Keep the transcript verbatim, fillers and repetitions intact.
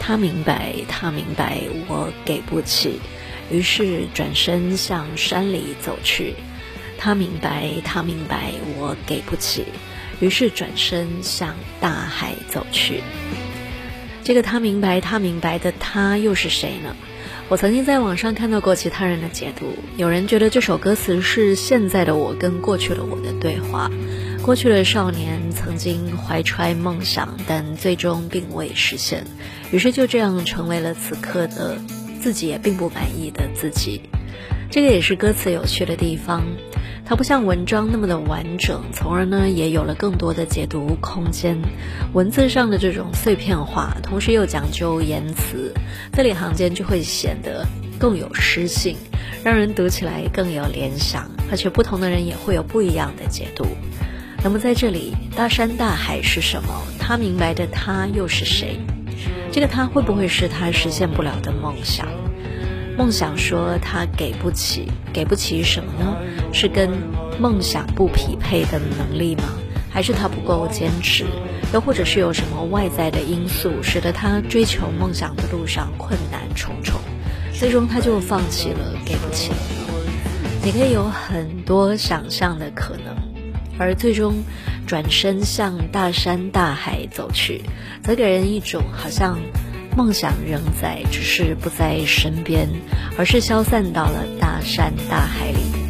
他明白，他明白我给不起，于是转身向山里走去。他明白，他明白我给不起，于是转身向大海走去。这个他明白，他明白的他又是谁呢？我曾经在网上看到过其他人的解读，有人觉得这首歌词是现在的我跟过去的我的对话。过去的少年曾经怀揣梦想，但最终并未实现，于是就这样成为了此刻的自己也并不满意的自己。这个也是歌词有趣的地方，它不像文章那么的完整，从而呢也有了更多的解读空间。文字上的这种碎片化，同时又讲究言辞，字里行间就会显得更有诗性，让人读起来更有联想，而且不同的人也会有不一样的解读。那么在这里，大山大海是什么？他明白的他又是谁？这个他会不会是他实现不了的梦想？梦想说他给不起，给不起什么呢？是跟梦想不匹配的能力吗？还是他不够坚持？又或者是有什么外在的因素使得他追求梦想的路上困难重重，最终他就放弃了，给不起了呢？你可以有很多想象的可能，而最终转身向大山大海走去，则给人一种好像梦想仍在，只是不在身边，而是消散到了大山大海里。